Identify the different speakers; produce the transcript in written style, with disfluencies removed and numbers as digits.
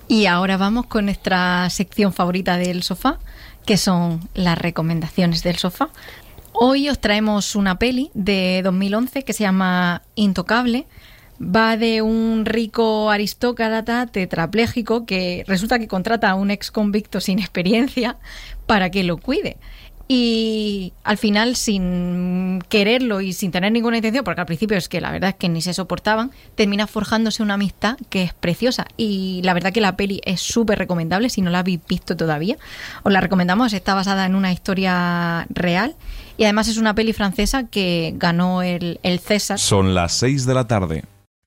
Speaker 1: Y ahora vamos con nuestra sección favorita del sofá, que son las recomendaciones del sofá. Hoy os traemos una peli de 2011 que se llama Intocable. Va de un rico aristócrata tetrapléjico que resulta que contrata a un ex convicto sin experiencia para que lo cuide. Y al final, sin quererlo y sin tener ninguna intención, porque al principio es que la verdad es que ni se soportaban, termina forjándose una amistad que es preciosa. Y la verdad que la peli es súper recomendable. Si no la habéis visto todavía, os la recomendamos. Está basada en una historia real y además es una peli francesa que ganó el César.
Speaker 2: Son las 6 de la tarde.